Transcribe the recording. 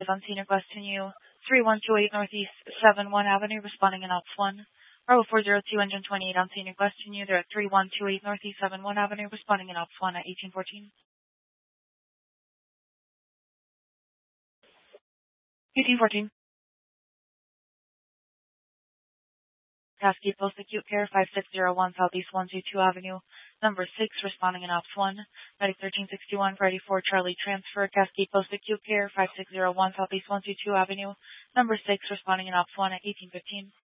is on senior question 3128 Northeast 71 Avenue, responding in ops 1. Bravo 402 engine 28 on senior question they're at 3128 Northeast 71 Avenue, responding in ops 1 at 1814. 1814. Cascade Post Acute Care 5601 Southeast 122 Avenue, number 6, responding in ops 1. Medic 1361 Friday 4 Charlie transfer, Cascade Post Acute Care 5601 Southeast 122 Avenue, number 6, responding in ops 1 at 1815.